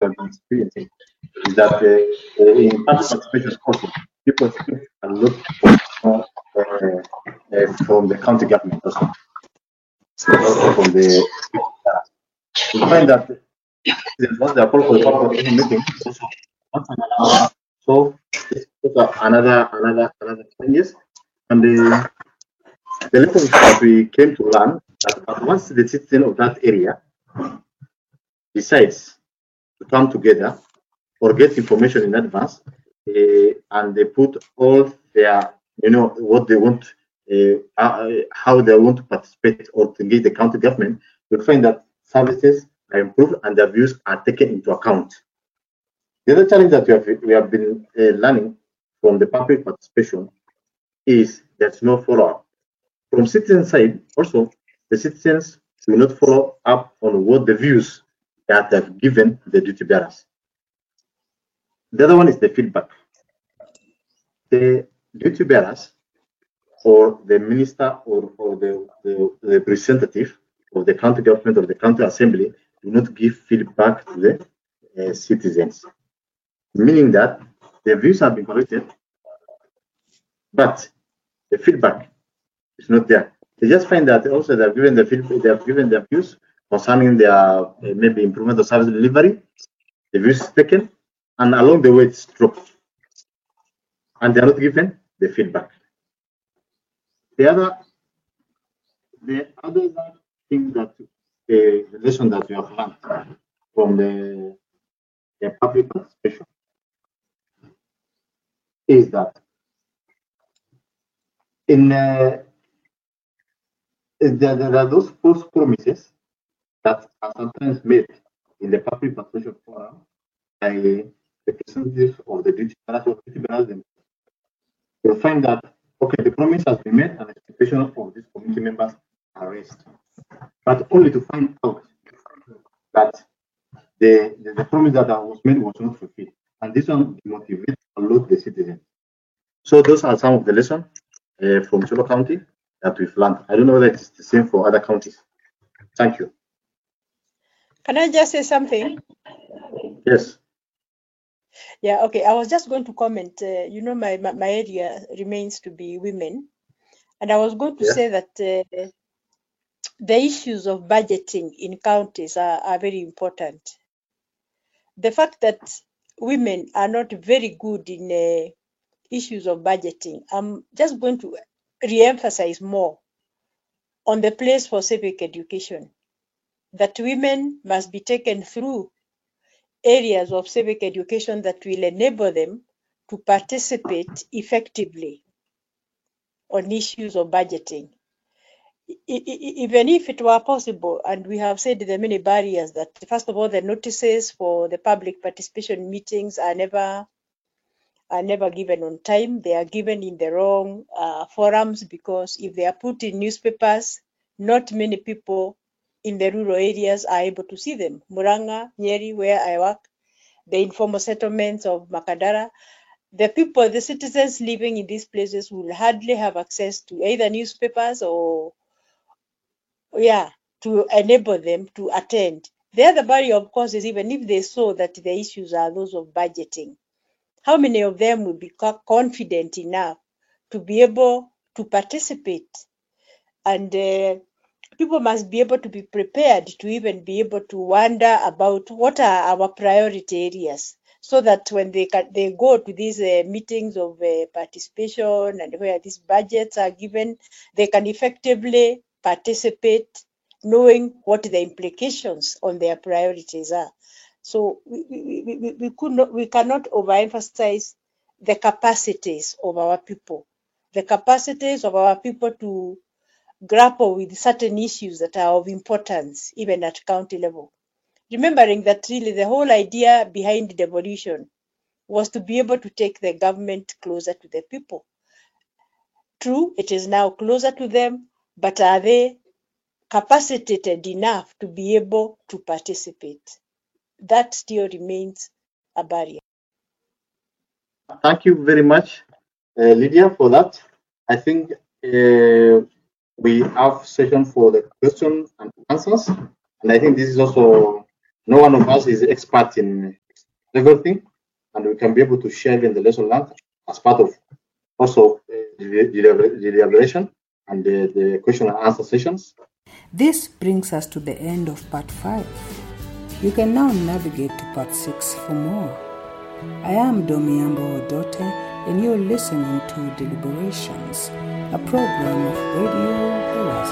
have been experiencing is that in public participation also, people expect a lot from the county government also. Also from the we find that once they are called for the public participation meeting, also once an hour, so it's another changes. And the lessons that we came to learn that once the citizen of that area decides to come together or get information in advance, and they put all their, what they want, how they want to participate or to engage the county government, you'll find that services are improved and their views are taken into account. The other challenge that we have been learning from the public participation is there's no follow-up. From citizen side, also, the citizens will not follow up on what the views that they've given the duty bearers. The other one is the feedback. The duty bearers or the minister or the representative of the county government or the county assembly do not give feedback to the citizens, meaning that the views have been collected, but the feedback is not there. They just find that also they have given the feedback, they have given their views concerning their maybe improvement of service delivery. The views is taken, and along the way it's dropped, and they are not given the feedback. The other thing that the lesson that we have learned from the public participation is that there are those false promises that are sometimes made in the public participation forum by the representatives of the duty bearers. You'll find that, okay, the promise has been made and expectations of these community members are raised, but only to find out that the promise that was made was not fulfilled. And this one motivates a lot the citizens. So those are some of the lessons from Cholo County that we've learned. I don't know whether it's the same for other counties. Thank you. Can I just say something? Yes. Yeah, okay. I was just going to comment. My area remains to be women. And I was going to say that the issues of budgeting in counties are very important. The fact that women are not very good in issues of budgeting, I'm just going to re-emphasize more on the place for civic education, that women must be taken through areas of civic education that will enable them to participate effectively on issues of budgeting. Even if it were possible, and we have said there are many barriers, that first of all, the notices for the public participation meetings are never given on time. They are given in the wrong forums, because if they are put in newspapers, not many people in the rural areas are able to see them. Muranga, Nyeri, where I work, the informal settlements of Makadara, the citizens living in these places will hardly have access to either newspapers or to enable them to attend. The other barrier, of course, is even if they saw that the issues are those of budgeting, how many of them will be confident enough to be able to participate? And people must be able to be prepared to even be able to wonder about what are our priority areas, so that when they go to these meetings of participation and where these budgets are given, they can effectively participate, knowing what the implications on their priorities are. So we cannot overemphasize the capacities of our people, to grapple with certain issues that are of importance, even at county level. Remembering that really the whole idea behind devolution was to be able to take the government closer to the people. True, it is now closer to them, but are they capacitated enough to be able to participate? That still remains a barrier. Thank you very much, Lydia, for that. I think we have session for the questions and answers, and I think this is also No one of us is expert in everything, and we can be able to share in the lesson learned as part of also the deliberation and the question and answer sessions. This brings us to the end of part 5. You can now navigate to part 6 for more. I am Domiambo Odote, and you're listening to Deliberations, a program of Radio Horizon.